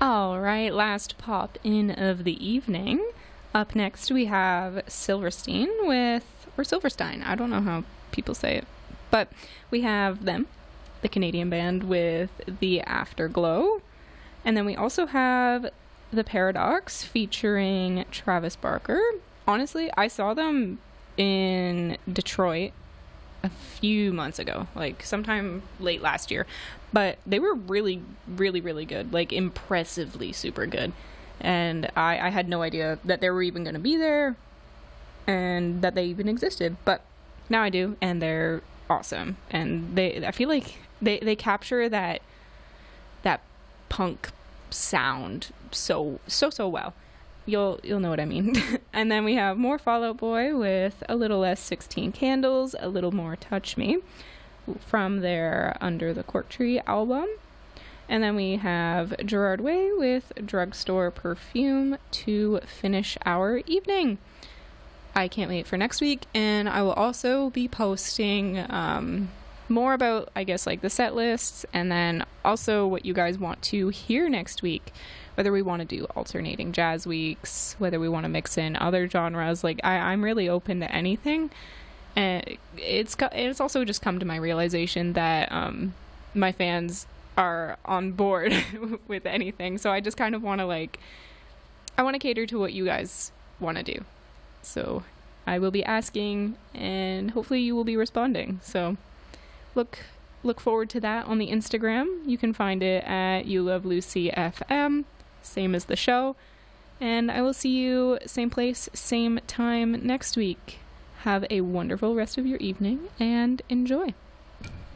All right, last pop in of the evening. Up next, we have Silverstein or Silverstein, I don't know how people say it, but we have them, the Canadian band, with The Afterglow. And then we also have The Paradox featuring Travis Barker. Honestly, I saw them in Detroit a few months ago, like sometime late last year, but they were really, really, really good, like impressively super good. And I had no idea that they were even going to be there and that they even existed, but now I do, and they're awesome. And I feel like they capture that punk sound so well. You'll know what I mean. And then we have more Fall Out Boy with a little less 16 Candles, a little more Touch Me from their Under the Cork Tree album. And then we have Gerard Way with Drugstore Perfume to finish our evening. I can't wait for next week, and I will also be posting more about, I guess, like the set lists, and then also what you guys want to hear next week, whether we want to do alternating jazz weeks, whether we want to mix in other genres. Like I'm really open to anything, and it's also just come to my realization that my fans are on board with anything, so I just kind of want to I want to cater to what you guys want to do. So I will be asking, and hopefully you will be responding. So look forward to that on the Instagram. You can find it at You Love Lucy FM, same as the show. And I will see you same place, same time next week. Have a wonderful rest of your evening and enjoy.